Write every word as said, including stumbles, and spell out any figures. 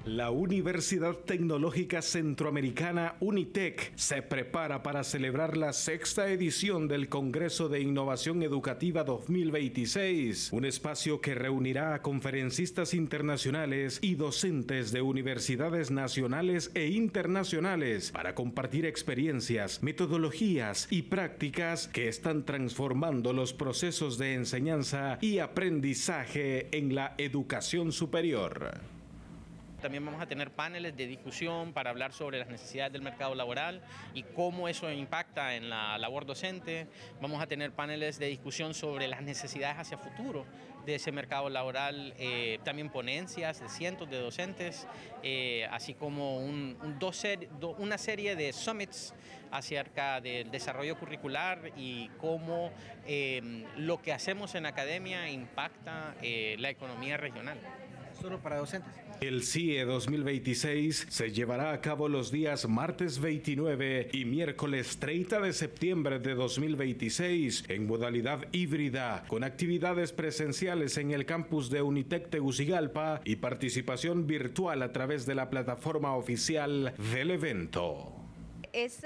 La Universidad Tecnológica Centroamericana UNITEC se prepara para celebrar la sexta edición del Congreso de Innovación Educativa dos mil veintiséis, un espacio que reunirá a conferencistas internacionales y docentes de universidades nacionales e internacionales para compartir experiencias, metodologías y prácticas que están transformando los procesos de enseñanza y aprendizaje en la educación superior. También vamos a tener paneles de discusión para hablar sobre las necesidades del mercado laboral y cómo eso impacta en la labor docente. Vamos a tener paneles de discusión sobre las necesidades hacia futuro de ese mercado laboral, eh, también ponencias de cientos de docentes, eh, así como un, un doser, do, una serie de summits acerca del desarrollo curricular y cómo eh, lo que hacemos en academia impacta eh, la economía regional. Solo para docentes. El C I E dos mil veintiséis se llevará a cabo los días martes veintinueve y miércoles treinta de septiembre de dos mil veintiséis en modalidad híbrida, con actividades presenciales en el campus de UNITEC Tegucigalpa y participación virtual a través de la plataforma oficial del evento. Es